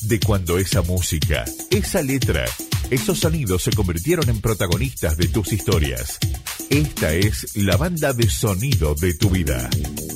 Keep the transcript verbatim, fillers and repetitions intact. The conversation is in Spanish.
de cuando esa música, esa letra, esos sonidos se convirtieron en protagonistas de tus historias. Esta es la banda de sonido de tu vida.